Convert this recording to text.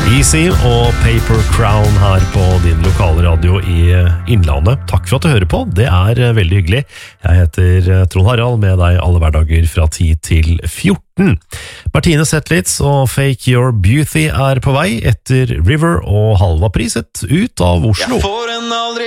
Easy og Paper Crown her på din lokalradio i Innlandet. Takk for at du hører på, det veldig hyggelig. Jeg heter Trond Harald med deg alle hverdager fra 10 til 14. Martine Zetlitz og Fake Your Beauty på vei etter River og Halva priset ut av Oslo. Jeg får en aldri